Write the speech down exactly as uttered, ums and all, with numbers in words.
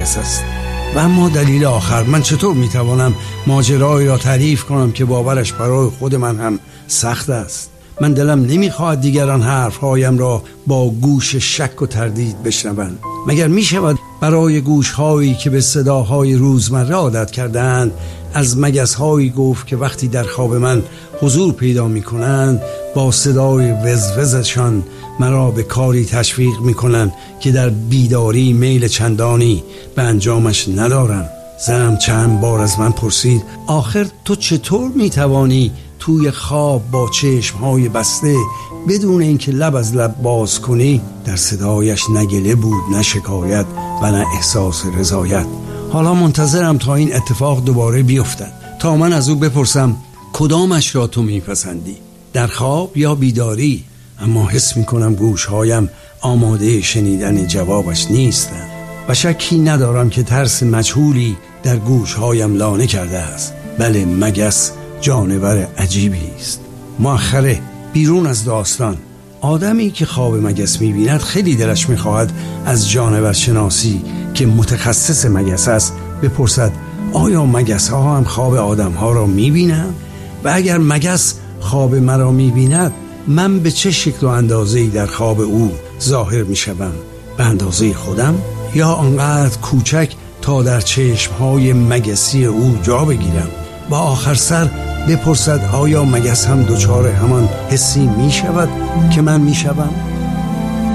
مگس است. و اما دلیل آخر، من چطور میتوانم ماجرایی را تعریف کنم که باورش برای خود من هم سخت است؟ من دلم نمیخواهد دیگران حرفهایم را با گوش شک و تردید بشنوند. مگر میشود برای گوشهایی که به صداهای روزمره عادت کردند از مگس‌هایی گفت که وقتی در خواب من حضور پیدا میکنند با صدای وزوزشان مرا به کاری تشویق میکنند که در بیداری میل چندانی به انجامش ندارم؟ زنم چند بار از من پرسید آخر تو چطور میتوانی توی خواب با چشمهای بسته بدون اینکه لب از لب باز کنی؟ در صدایش نه گله بود، نه شکایت و نه احساس رضایت. حالا منتظرم تا این اتفاق دوباره بیفتد تا من از او بپرسم کدامش را تو میپسندی، در خواب یا بیداری؟ اما حس میکنم گوشهایم آماده شنیدن جوابش نیستند و شکی ندارم که ترس مجهولی در گوشهایم لانه کرده است. بله، مگس جانور عجیبی است. مؤخره بیرون از داستان، آدمی که خواب مگس میبیند خیلی دلش میخواهد از جانور شناسی که متخصص مگس است بپرسد آیا مگس ها هم خواب آدم ها را میبینند؟ و اگر مگس خواب مرا میبیند من به چه شکل و اندازه‌ای در خواب او ظاهر میشوم؟ به اندازه خودم یا آنقدر کوچک تا در چشمهای مگسی او جا بگیرم؟ و آخر سر بپرسد آیا مگس هم دچار همان حسی می شود که من می شوم؟